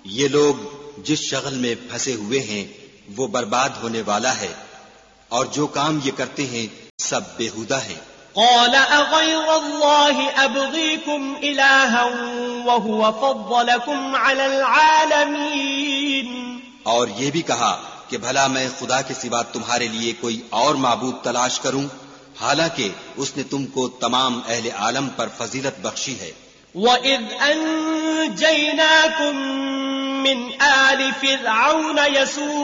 ये लोग जिस शगल में फंसे हुए हैं वो बर्बाद होने वाला है और जो काम ये करते हैं सब बेहुदा है। قال أغير الله أبغيكم إلها وهو فضلكم على العالمين। और ये भी कहा कि भला मैं खुदा के सिवा तुम्हारे लिए कोई और माबूद तलाश करूं, हालांकि उसने तुमको तमाम अहले आलम पर फजीलत बख्शी है। وَإِذْ أَنْجَيْنَاكُمْ مِنْ آلِ فِرْعَوْنَ يَسُومُونَكُمْ